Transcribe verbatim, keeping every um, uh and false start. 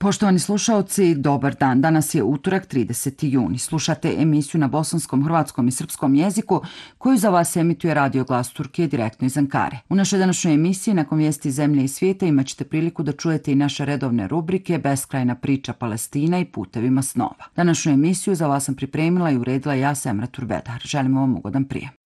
Poštovani slušaoci, dobar dan. Danas je utorak, trideseti juni. Slušate emisiju na bosanskom, hrvatskom i srpskom jeziku koju za vas emituje Radio Glas Turkije direktno iz Ankare. U našoj današnjoj emisiji nakon vijesti zemlje i svijeta imat ćete priliku da čujete i naše redovne rubrike Beskrajna priča Palestina i Putevima snova. Današnju emisiju za vas sam pripremila i uredila ja, Semra Turbedar. Želimo vam ugodan prijem.